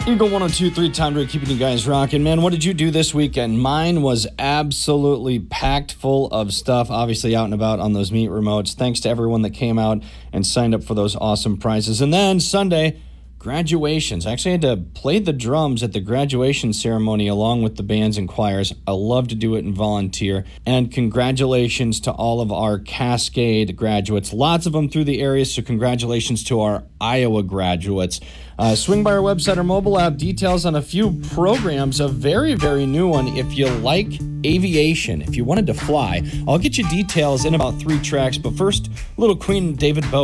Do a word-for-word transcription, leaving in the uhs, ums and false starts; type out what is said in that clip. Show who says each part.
Speaker 1: Eagle one oh two point three, time to keeping you guys rocking. Man, what did you do this weekend? Mine was absolutely packed full of stuff, obviously out and about on those meet remotes. Thanks to everyone that came out and signed up for those awesome prizes. And then Sunday, graduations. I actually had to play the drums at the graduation ceremony along with the bands and choirs. I love to do it and volunteer. And congratulations to all of our Cascade graduates. Lots of them through the area, so congratulations to our Iowa graduates. Uh, swing by our website or mobile app. Details on a few programs. A very, very new one. If you like aviation, if you wanted to fly, I'll get you details in about three tracks. But first, little Queen David Bowie.